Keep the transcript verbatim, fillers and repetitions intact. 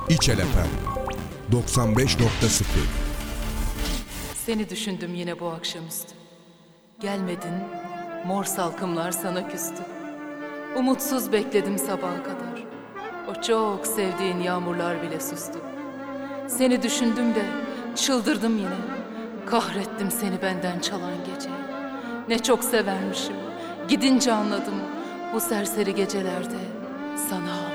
İçel Efem doksan beş nokta sıfır. Seni düşündüm yine bu akşamüstü. Gelmedin, mor salkımlar sana küstü. Umutsuz bekledim sabaha kadar. O çok sevdiğin yağmurlar bile sustu. Seni düşündüm de çıldırdım yine. Kahrettim seni benden çalan gece. Ne çok severmişim, gidince anladım. Bu serseri gecelerde sana